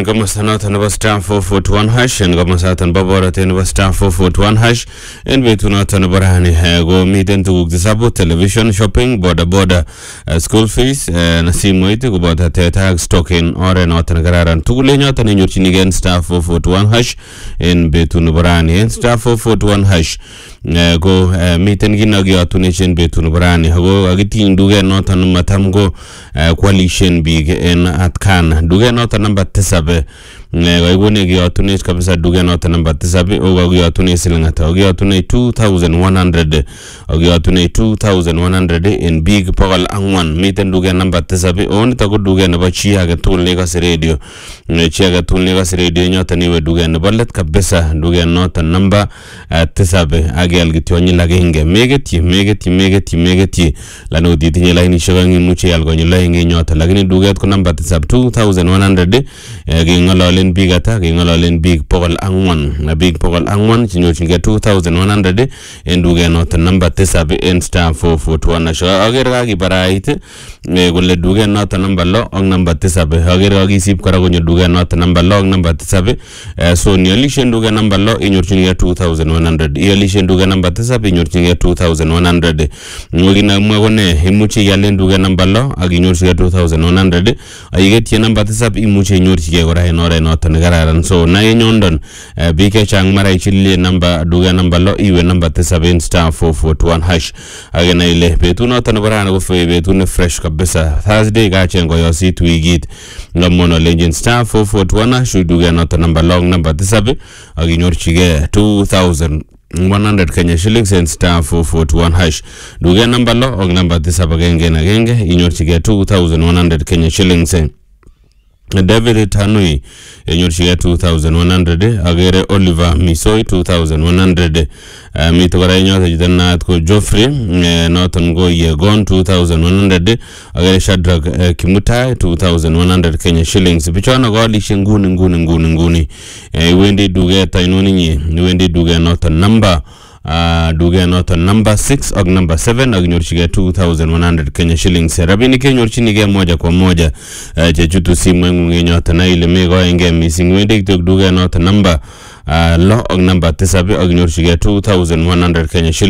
kama sanata na star 441 hash en kama satan babora ten star 441 hash en betunata na barani go miten tuguk disabu television shopping boda school fees na simu ite go bota tag stock in ore na tan gararan tugule nyota ni nyurchini gen star 441 hash en betunu barani en star 441 hash go miten ginagi atuneshen betunu barani go agitin duge nota no matamgo coalition big en atkan duge nota number 7 gaigone gi atunes kabisa duge nota number 7 o gi atunes silangata gi atunes 2100 o gi atunes 2100 in big pogal angwan miten duge number 7 on ta go duge na bachi aga tun legas radio chi aga tun legas radio nyota ni we duge na ballet kabisa duge nota number 7 agel gi tonyi lagenge megeti lano ditinye laini shagangi muchi algonyi laini nyota lakini duge ko number 7 2100 gi ngalolen bigata gi ngalolen big pogal angwan na big pogal angwan chinyo chinge 2100 en duge nota number 7 en star 441 na sho ager gi baraite golle duge nota number lo on number 7 ager gi sip kara gonyo duge nota number lo on number 7 so ni alishen duge number lo inyo chinge 2100 alishen duge number 7 inyo chinge 2100 ngogina mwagone imuchi yalen duge number lo agi inyo chinge 2100 ayigeti number 7 imuchi inyo chinge gora enore nota ngararan so na yenyondon bike chang mara chille number duga number lo iwe number 7 star 441 hash agena ile betu nota barana go fe betu ne fresh kabisa Thursday ga chengo yo sit wigit ngamono legend star 441 should duga nota number long number 7 aginyor chige 2100 Kenya shillings and star 441 hash duga number lo og number 7 genge inyor chige 2100 Kenya shillings David Tanui enyor chiga 2100 agere Oliver Misoi 2100 mitogara enyor jidana ko Joffrey noton go Yegon 2100 agere Shadrack Kimutai 2100 Kenya shillings bichona go lishe nguni wende duge tainoni ni wende duge noton number duge nota number 6 og number 7 agnyor chiga 2100 Kenya shillings rabini kenyor chini ge moja kwa moja jejutu simu ngi nyota na ile mego enge missing wende duge nota number lo og number 7 agnyor chiga 2100 Kenya shillings